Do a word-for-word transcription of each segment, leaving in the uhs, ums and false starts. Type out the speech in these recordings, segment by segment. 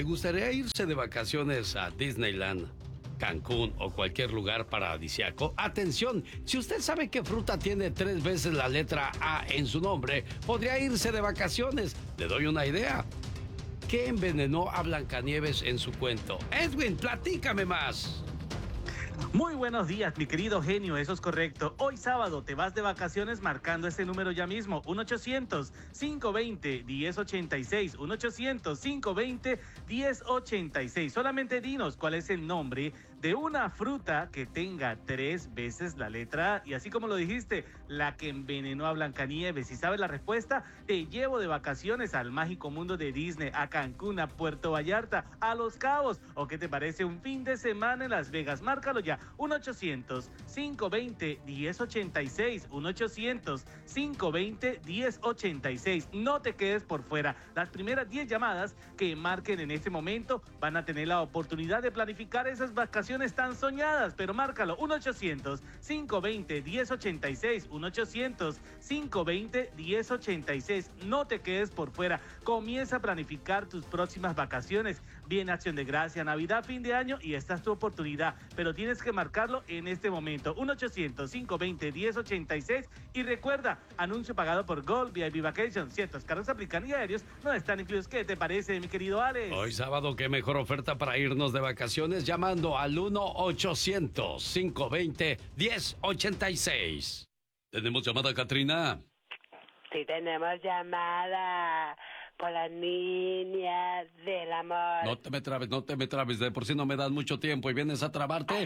¿Le gustaría irse de vacaciones a Disneyland, Cancún o cualquier lugar paradisíaco? Atención, si usted sabe que fruta tiene tres veces la letra A en su nombre, podría irse de vacaciones. Le doy una idea. ¿Qué envenenó a Blancanieves en su cuento? Edwin, platícame más. Muy buenos días, mi querido genio, eso es correcto. Hoy sábado te vas de vacaciones marcando ese número ya mismo, uno ochocientos, cinco veinte, diez ochenta y seis, uno ochocientos, cinco veinte, diez ochenta y seis. Solamente dinos cuál es el nombre de una fruta que tenga tres veces la letra A. Y así como lo dijiste, la que envenenó a Blancanieves. Si sabes la respuesta, te llevo de vacaciones al mágico mundo de Disney, a Cancún, a Puerto Vallarta, a Los Cabos. ¿O qué te parece un fin de semana en Las Vegas? Márcalo ya. uno ochocientos, cinco veinte, diez ochenta y seis, uno ochocientos, cinco veinte, diez ochenta y seis. No te quedes por fuera. Las primeras diez llamadas que marquen en este momento van a tener la oportunidad de planificar esas vacaciones tan soñadas, pero márcalo, uno ochocientos, cinco veinte, diez ochenta y seis, uno ochocientos, cinco veinte, diez ochenta y seis. No te quedes por fuera. Comienza a planificar tus próximas vacaciones. Viene Acción de Gracia, Navidad, fin de año y esta es tu oportunidad, pero tienes que marcarlo en este momento. uno ochocientos, cinco veinte, diez ochenta y seis. Y recuerda, anuncio pagado por Gold V I P Vacation. Ciertos carros aplican y aéreos no están incluidos. ¿Qué te parece, mi querido Alex? Hoy sábado, qué mejor oferta para irnos de vacaciones llamando al uno ochocientos, cinco veinte, diez ochenta y seis. ¿Tenemos llamada, Katrina? Sí, tenemos llamada por las niñas del amor. No te me trabes, no te me trabes, de por sí no me das mucho tiempo y vienes a trabarte.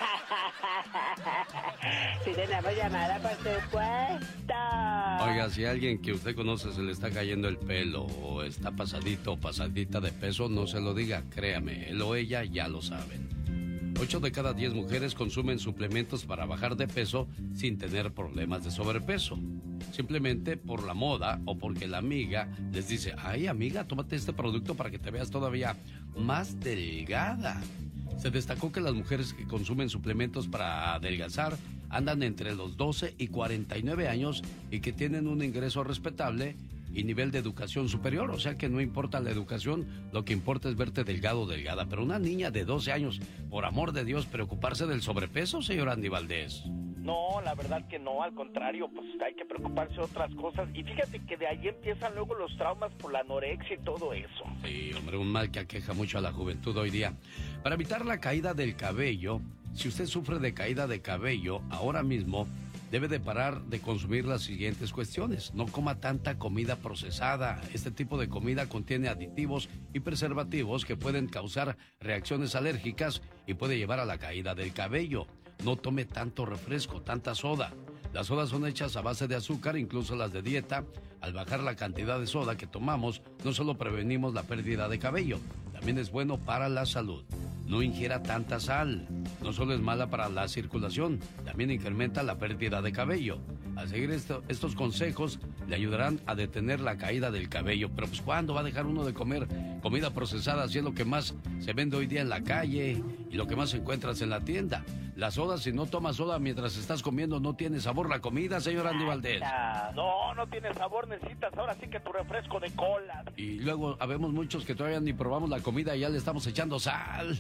Sí, tenemos llamada, por supuesto. Oiga, si a alguien que usted conoce se le está cayendo el pelo o está pasadito o pasadita de peso, no se lo diga, créame, él o ella ya lo saben. Ocho de cada diez mujeres consumen suplementos para bajar de peso sin tener problemas de sobrepeso. Simplemente por la moda o porque la amiga les dice, ay amiga, tómate este producto para que te veas todavía más delgada. Se destacó que las mujeres que consumen suplementos para adelgazar andan entre los doce y cuarenta y nueve años y que tienen un ingreso respetable y nivel de educación superior, o sea que no importa la educación, lo que importa es verte delgado o delgada. Pero una niña de doce años, por amor de Dios, preocuparse del sobrepeso, señor Andy Valdés. No, la verdad que no, al contrario, pues hay que preocuparse de otras cosas. Y fíjate que de ahí empiezan luego los traumas por la anorexia y todo eso. Sí, hombre, un mal que aqueja mucho a la juventud hoy día. Para evitar la caída del cabello, si usted sufre de caída de cabello, ahora mismo debe de parar de consumir las siguientes cuestiones. No coma tanta comida procesada. Este tipo de comida contiene aditivos y preservativos que pueden causar reacciones alérgicas y puede llevar a la caída del cabello. No tome tanto refresco, tanta soda. Las sodas son hechas a base de azúcar, incluso las de dieta. Al bajar la cantidad de soda que tomamos, no solo prevenimos la pérdida de cabello, también es bueno para la salud. No ingiera tanta sal. No solo es mala para la circulación, también incrementa la pérdida de cabello. Al seguir esto, estos consejos le ayudarán a detener la caída del cabello. Pero pues ¿cuándo va a dejar uno de comer comida procesada si es lo que más se vende hoy día en la calle y lo que más encuentras en la tienda? La soda, si no tomas soda mientras estás comiendo, no tiene sabor la comida, señor Andy Valdés. No, no tiene sabor, necesitas ahora sí que tu refresco de cola. Y luego habemos muchos que todavía ni probamos la comida y ya le estamos echando sal.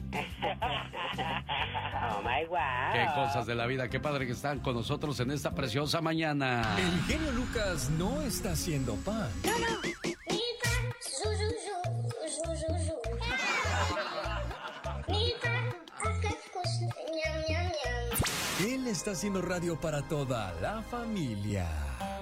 Oh my wow. Qué cosas de la vida, qué padre que están con nosotros en esta preciosa mañana. El genio Lucas no está haciendo pan. Él está haciendo radio para toda la familia.